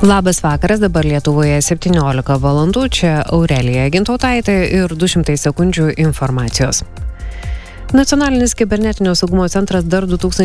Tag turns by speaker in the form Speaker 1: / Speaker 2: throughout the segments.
Speaker 1: Labas vakaras, dabar Lietuvoje 17 valandų, čia Aurelija Gintautaitė ir 200 sekundžių informacijos. Nacionalinis kibernetinio saugumo centras dar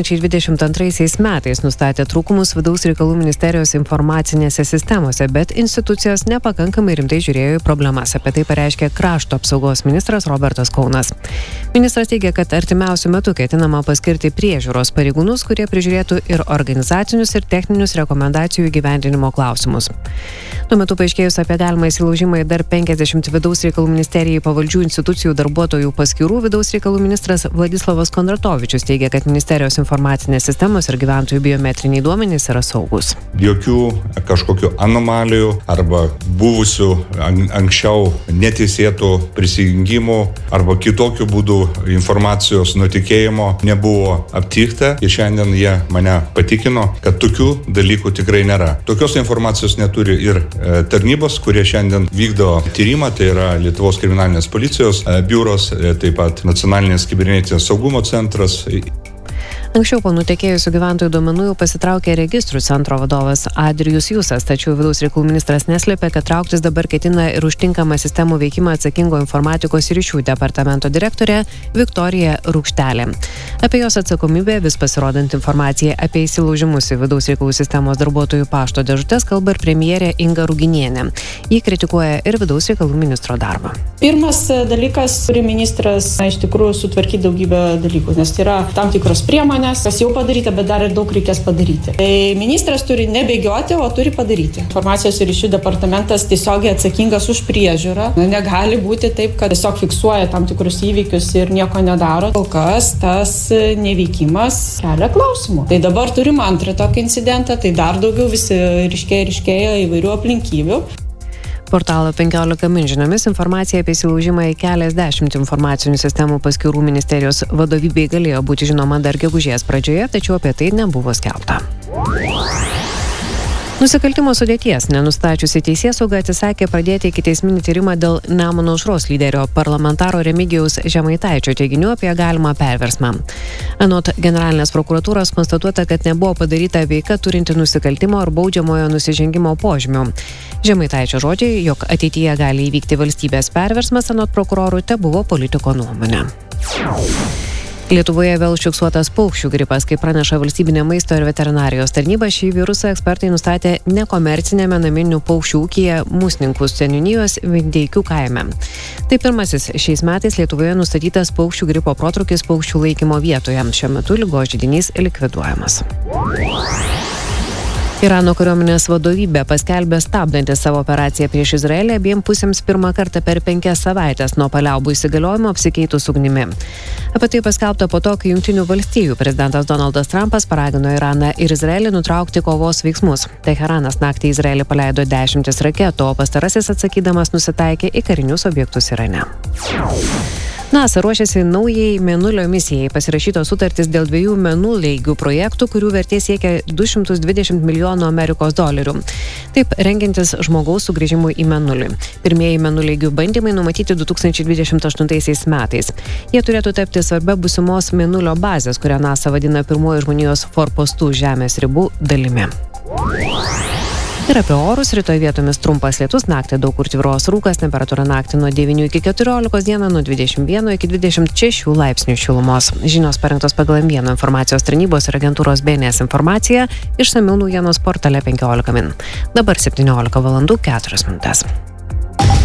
Speaker 1: 2022 metais nustatė trūkumus vidaus reikalų ministerijos informacinėse sistemose, bet institucijos nepakankamai rimtai žiūrėjo į problemas. Apie tai pareiškė krašto apsaugos ministras Robertas Kaunas. Ministras teigia, kad artimiausiu metu ketinama paskirti priežiūros pareigūnus, kurie prižiūrėtų ir organizacinius, ir techninius rekomendacijų įgyvendinimo klausimus. Tuo metu paaiškėjus apie galimą įsilaužimą į dar 50 vidaus reikalų ministerijai pavaldžių institucijų darbuotojų paskirų, vidaus reikalų ministras Vladislavas Kondratovičius teigia, kad ministerijos informacinės sistemos ir gyventojų biometriniai duomenys yra saugus.
Speaker 2: Jokių kažkokių anomalijų arba buvusių anksčiau neteisėtų prisijungimų arba kitokių būdų informacijos nutekėjimo nebuvo aptikta ir šiandien jie mane patikino, kad tokių dalykų tikrai nėra. Tokios informacijos neturi ir tarnybos, kurie šiandien vykdo tyrimą, tai yra Lietuvos kriminalinės policijos biuros, taip pat nacionalinės kibernetinio saugumo centras.
Speaker 1: Anksčiau po nutekėjusių gyventojų duomenų jau pasitraukė registrų centro vadovas Adrijus Jusas, tačiau vidaus reikalų ministras neslėpė, kad trauktis dabar ketina ir už tinkamą sistemų veikimą atsakingo informatikos ir ryšių departamento direktorė Viktorija Rukštelė. Apie jos atsakomybę vis pasirodant informaciją apie įsilaužimus į vidaus reikalų sistemos darbuotojų pašto dėžutes kalba ir premjerė Inga Ruginienė. Ji kritikuoja ir vidaus reikalų ministro darbą.
Speaker 3: Pirmas dalykas, turi ministras iš tikrųjų sutvarkyti daugybę dalykų, nes tai yra tam tikros priemonės, kas jau padaryta, bet dar ir daug reikės padaryti. Tai ministras turi nebėgioti, o turi padaryti. Informacijos ir ryšių departamentas tiesiogiai atsakingas už priežiūrą. Negali būti taip, kad tiesiog fiksuoja tam tikrus įvykius ir nieko nedaro. Kol kas tas neveikimas kelia klausimų. Tai dabar turim antrą tokį incidentą, tai dar daugiau visi ryškėja įvairių aplinkybių.
Speaker 1: Portalo 15 min žiniomis informacija apie įsilaužimą į keliasdešimt informacinių sistemų paskirų ministerijos vadovybei galėjo būti žinoma dar gegužės pradžioje, tačiau apie tai nebuvo skelbta. Nusikaltimo sudėties nenustačiusi teisėsauga atsisakė pradėti ikiteisminį tyrimą dėl Nemuno aušros lyderio parlamentaro Remigijaus Žemaitaičio teiginių apie galimą perversmą. Anot generalinės prokuratūros konstatuota, kad nebuvo padaryta veika turinti nusikaltimo ar baudžiamojo nusižengimo požymių. Žemaitaičio žodžiai, jog ateityje gali įvykti valstybės perversmas, anot prokurorų, tebuvo politiko nuomonė. Lietuvoje vėl užfiksuotas paukščių gripas, kaip praneša Valstybinė maisto ir veterinarijos tarnyba. Šį virusą ekspertai nustatė nekomercinėme naminių paukščių ūkyje Musninkų seniūnijos Vindeikių kaime. Tai pirmasis šiais metais Lietuvoje nustatytas paukščių gripo protrūkis paukščių laikymo vietoje. Šiuo metu ligos židinys likviduojamas. Irano kariuomenės vadovybė paskelbė stabdanti savo operaciją prieš Izraelį abiem pusėms pirmą kartą per 5 savaitės nuo paliaubų įsigaliojimo apsikeitus ugnimi. Apie tai paskelbta po to, kai Jungtinių valstijų prezidentas Donaldas Trumpas paragino Iraną ir Izraelį nutraukti kovos veiksmus. Teheranas naktį Izraelį paleido 10 raketų, o pastarasis atsakydamas nusitaikė į karinius objektus Irane. NASA ruošiasi naujai Mėnulio misijai. Pasirašytos sutartys dėl 2 mėnulaigių projektų, kurių vertė siekia $220 milijonų. Taip, rengiantis žmogaus sugrįžimui į Mėnulį. Pirmieji mėnulaigių bandymai numatyti 2028 metais. Jie turėtų tapti svarbia būsimos Mėnulio bazės, kurią NASA vadina pirmuoju žmonijos forpostų žemės ribų dalimi. Ir apie orus, rytoj vietomis trumpas lietus, naktį daug kur tvyros rūkas, temperatūra naktį nuo 9 iki 14, dieną nuo 21 iki 26 laipsnių šilumos. Žinios parengtos pagal M1 informacijos tarnybos ir agentūros BNS informaciją, išsamių naujienos portale 15 min. Dabar 17 valandų 4 minutės.